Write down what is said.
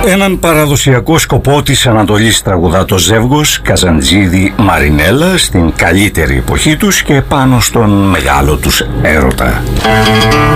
Έναν παραδοσιακό σκοπό της Ανατολής τραγουδά το Ζεύγος, Καζαντζίδη, Μαρινέλα, στην καλύτερη εποχή τους και πάνω στον μεγάλο τους έρωτα.